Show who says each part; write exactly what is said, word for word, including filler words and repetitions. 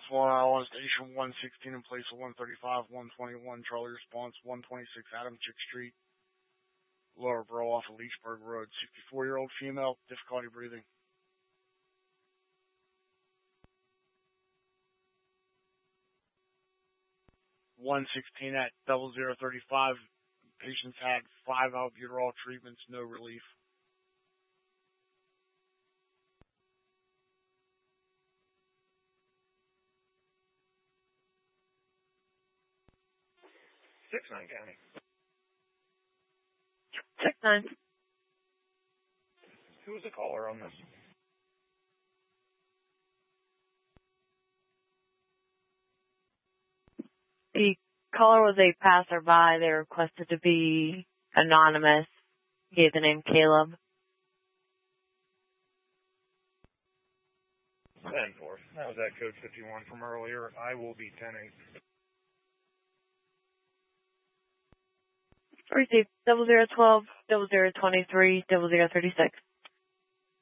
Speaker 1: Swan Island Station one sixteen in place of one thirty-five, one twenty-one. Charlie response one twenty-six Adam Chick Street, Lower Borough off of Leechburg Road. sixty-four-year-old female, difficulty breathing. one sixteen at double zero thirty-five. Patients had five albuterol treatments, no relief.
Speaker 2: six nine County.
Speaker 3: six nine.
Speaker 2: Who was the caller on this?
Speaker 3: The caller was a passerby. They requested to be anonymous. Gave the name Caleb.
Speaker 2: ten four. That was that code fifty-one from earlier. I will be ten eight.
Speaker 3: Received double zero twelve, double zero twenty three, double zero thirty six.